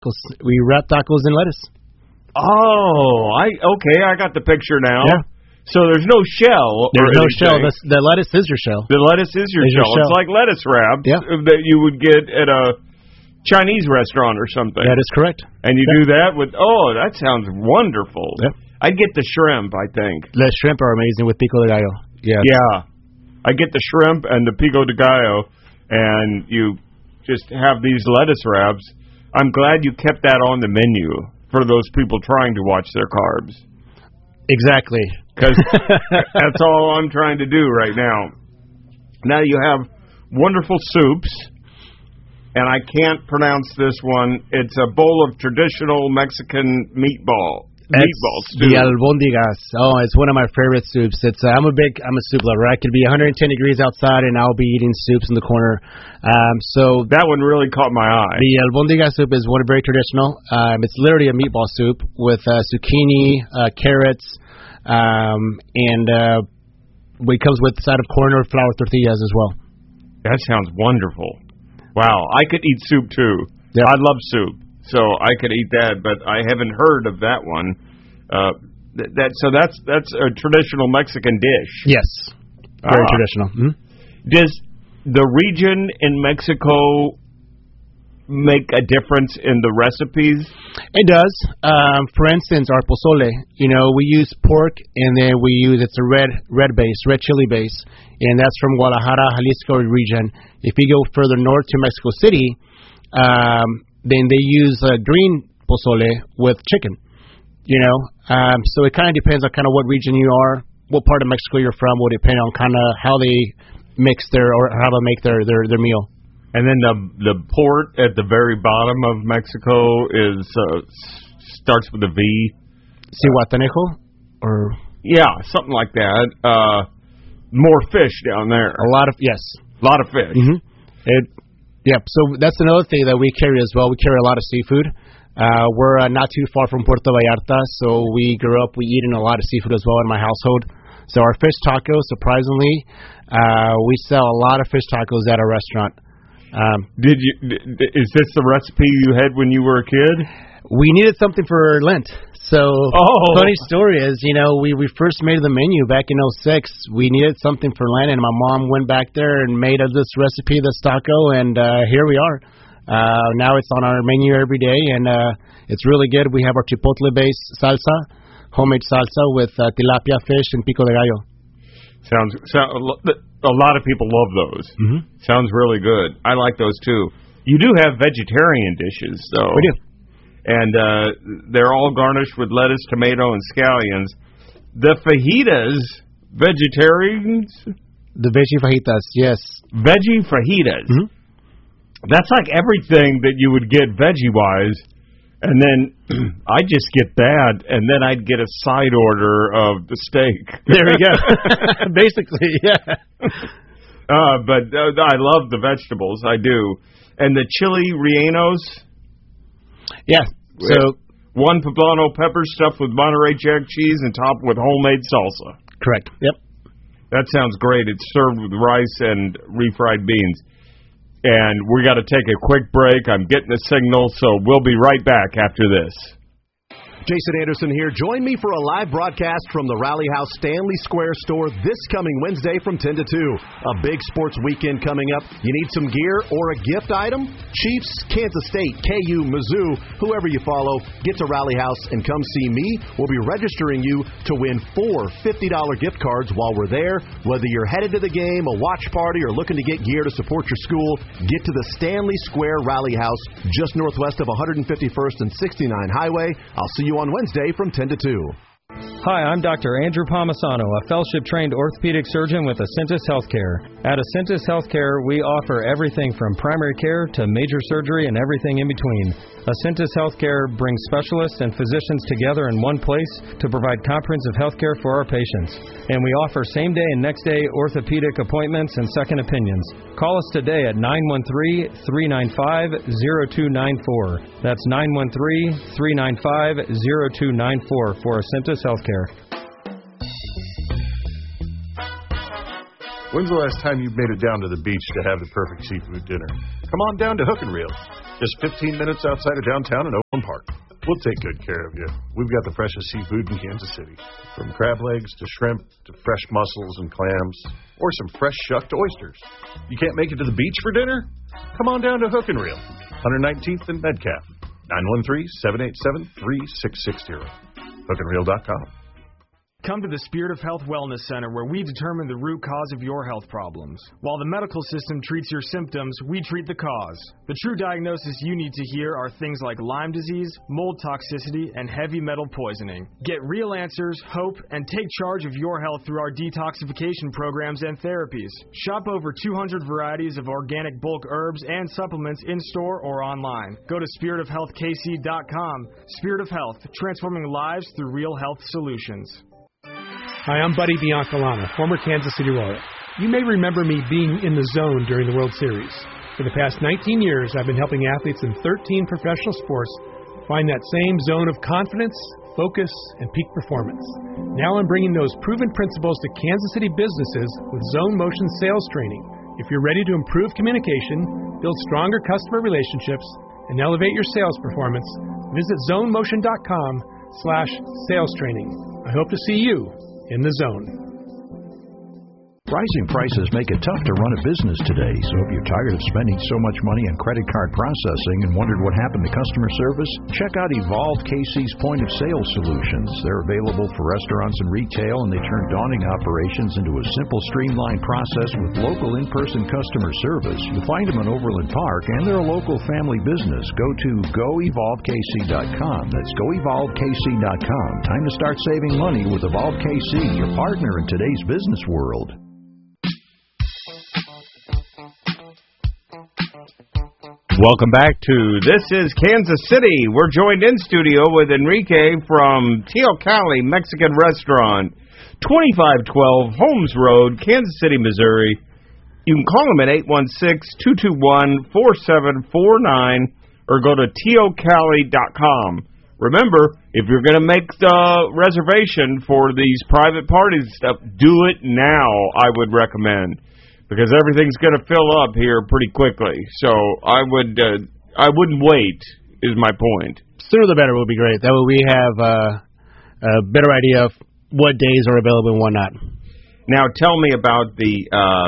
We wrap tacos in lettuce. Oh, I got the picture now. Yeah. So there's no shell. There's no shell. The lettuce is your shell. The lettuce is your shell. It's like lettuce wraps that you would get at a Chinese restaurant or something. That is correct. And you do that with, that sounds wonderful. Yep. I'd get the shrimp, I think. The shrimp are amazing with pico de gallo. Yeah. Yeah. I get the shrimp and the pico de gallo, and you just have these lettuce wraps. I'm glad you kept that on the menu for those people trying to watch their carbs. Exactly. Because that's all I'm trying to do right now. Now you have wonderful soups, and I can't pronounce this one. It's a bowl of traditional Mexican meatball stew. The albóndigas. Oh, it's one of my favorite soups. I'm a soup lover. I could be 110 degrees outside, and I'll be eating soups in the corner. So that one really caught my eye. The albóndiga soup is very traditional. It's literally a meatball soup with zucchini, carrots, and it comes with a side of corn or flour tortillas as well. That sounds wonderful. Wow, I could eat soup too. Yep. I love soup, so I could eat that, but I haven't heard of that one. That's a traditional Mexican dish. Yes, very traditional. Mm-hmm. Does the region in Mexico make a difference in the recipes? It does. For instance, our pozole, we use pork, and then it's a red chili base, and that's from Guadalajara, Jalisco region. If you go further north to Mexico City, then they use green pozole with chicken, So it kind of depends on kind of what region you are, what part of Mexico you're from, will depend on kind of how they mix how they make their meal. And then the port at the very bottom of Mexico starts with a V. Zihuatanejo? Or something like that. More fish down there. A lot of fish. Mm-hmm. So that's another thing that we carry as well. We carry a lot of seafood. We're not too far from Puerto Vallarta, so we grew up eating a lot of seafood as well in my household. So our fish tacos, surprisingly, we sell a lot of fish tacos at our restaurant. Is this the recipe you had when you were a kid? We needed something for Lent. So, funny story is, we first made the menu back in 2006. We needed something for Lent, and my mom went back there and made us this recipe, this taco, and here we are. Now it's on our menu every day, and it's really good. We have our chipotle-based salsa, homemade salsa with tilapia fish and pico de gallo. A lot of people love those. Mm-hmm. Sounds really good. I like those too. You do have vegetarian dishes, though. We do. And they're all garnished with lettuce, tomato, and scallions. The fajitas, vegetarians? The veggie fajitas, yes. Veggie fajitas. Mm-hmm. That's like everything that you would get veggie-wise. And then I'd just get that, and then I'd get a side order of the steak. There we go. Basically, yeah. But I love the vegetables. I do. And the chili rellenos? Yeah. So one poblano pepper stuffed with Monterey Jack cheese and topped with homemade salsa. Correct. Yep. That sounds great. It's served with rice and refried beans. And we got to take a quick break. I'm getting a signal, so we'll be right back after this. Jason Anderson here. Join me for a live broadcast from the Rally House Stanley Square store this coming Wednesday from 10 to 2. A big sports weekend coming up. You need some gear or a gift item? Chiefs, Kansas State, KU, Mizzou, whoever you follow, get to Rally House and come see me. We'll be registering you to win 4 $50 gift cards while we're there. Whether you're headed to the game, a watch party, or looking to get gear to support your school, get to the Stanley Square Rally House just northwest of 151st and 69 Highway. I'll see you on Wednesday from 10 to 2. Hi, I'm Dr. Andrew Palmisano, a fellowship-trained orthopedic surgeon with Ascentus Healthcare. At Ascentus Healthcare, we offer everything from primary care to major surgery and everything in between. Ascentus Healthcare brings specialists and physicians together in one place to provide comprehensive health care for our patients. And we offer same-day and next-day orthopedic appointments and second opinions. Call us today at 913-395-0294. That's 913-395-0294 for Ascentus Healthcare. When's the last time you made it down to the beach to have the perfect seafood dinner? Come on down to Hook and Reel. Just 15 minutes outside of downtown in Oakland Park. We'll take good care of you. We've got the freshest seafood in Kansas City. From crab legs to shrimp to fresh mussels and clams or some fresh shucked oysters. You can't make it to the beach for dinner? Come on down to Hook and Reel, 119th and Metcalf, 913-787-3660. hookandreel.com. Come to the Spirit of Health Wellness Center, where we determine the root cause of your health problems. While the medical system treats your symptoms, we treat the cause. The true diagnosis you need to hear are things like Lyme disease, mold toxicity, and heavy metal poisoning. Get real answers, hope, and take charge of your health through our detoxification programs and therapies. Shop over 200 varieties of organic bulk herbs and supplements in-store or online. Go to spiritofhealthkc.com. Spirit of Health, transforming lives through real health solutions. Hi, I'm Buddy Biancalana, former Kansas City Royal. You may remember me being in the zone during the World Series. For the past 19 years, I've been helping athletes in 13 professional sports find that same zone of confidence, focus, and peak performance. Now I'm bringing those proven principles to Kansas City businesses with Zone Motion sales training. If you're ready to improve communication, build stronger customer relationships, and elevate your sales performance, visit zonemotion.com/sales training. I hope to see you in the zone. Rising prices make it tough to run a business today, so if you're tired of spending so much money on credit card processing and wondered what happened to customer service, check out Evolved KC's point-of-sale solutions. They're available for restaurants and retail, and they turn daunting operations into a simple, streamlined process with local in-person customer service. You'll find them in Overland Park, and they're a local family business. Go to GoEvolvedKC.com. That's GoEvolvedKC.com. Time to start saving money with Evolved KC, your partner in today's business world. Welcome back to This is Kansas City. We're joined in studio with Enrique from Tio Cali Mexican Restaurant, 2512 Holmes Road, Kansas City, Missouri. You can call them at 816-221-4749 or go to tiocali.com. Remember, if you're going to make the reservation for these private parties and stuff, do it now, I would recommend. Because everything's going to fill up here pretty quickly, so I wouldn't wait. Is my point. Sooner the better would be great. That way we have a better idea of what days are available and what not. Now tell me about the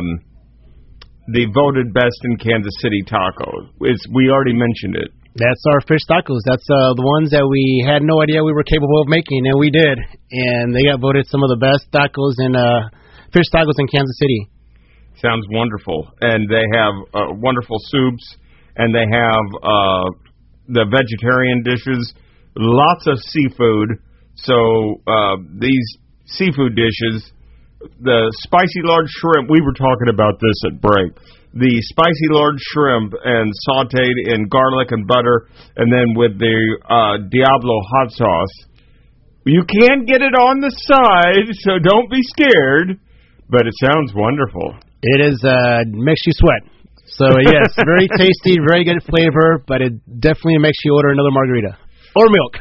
voted best in Kansas City tacos. We already mentioned it. That's our fish tacos. That's the ones that we had no idea we were capable of making, and we did. And they got voted some of the best tacos in fish tacos in Kansas City. Sounds wonderful. And they have wonderful soups, and they have the vegetarian dishes, lots of seafood. So these seafood dishes, the spicy large shrimp, we were talking about this at break. The spicy large shrimp and sauteed in garlic and butter, and then with the Diablo hot sauce. You can get it on the side, so don't be scared, but it sounds wonderful. It is makes you sweat. So, yes, very tasty, very good flavor, but it definitely makes you order another margarita. Or milk.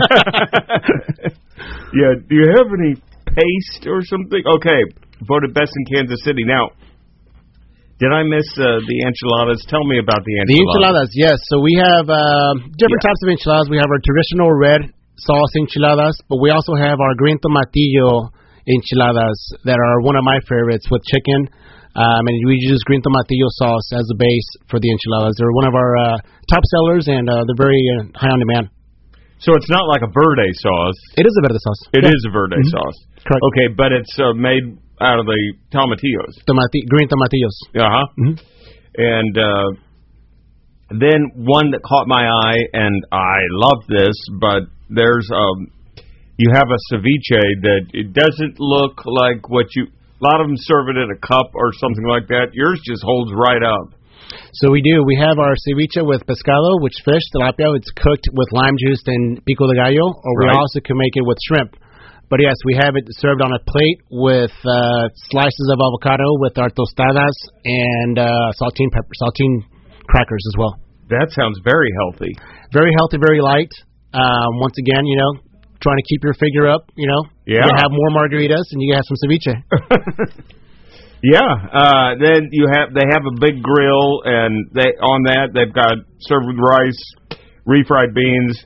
Yeah, do you have any paste or something? Okay, voted best in Kansas City. Now, did I miss the enchiladas? Tell me about the enchiladas. The enchiladas, yes. So we have different types of enchiladas. We have our traditional red sauce enchiladas, but we also have our green tomatillo enchiladas that are one of my favorites with chicken. And we use green tomatillo sauce as a base for the enchiladas. They're one of our top sellers, and they're very high on demand. So it's not like a verde sauce. It is a verde sauce. It is a verde sauce. Correct. Okay, but it's made out of the tomatillos. Green tomatillos. Uh-huh. Mm-hmm. And then one that caught my eye, and I love this, but there's you have a ceviche that it doesn't look like what you... A lot of them serve it in a cup or something like that. Yours just holds right up. So we do. We have our ceviche with pescado, which fish, tilapia. It's cooked with lime juice and pico de gallo, or we also can make it with shrimp. But yes, we have it served on a plate with slices of avocado with our tostadas and saltine crackers as well. That sounds very healthy. Very healthy, very light. Once again, trying to keep your figure up, Yeah. You have more margaritas and you have some ceviche. Yeah. Then they have a big grill, and they've got served with rice, refried beans,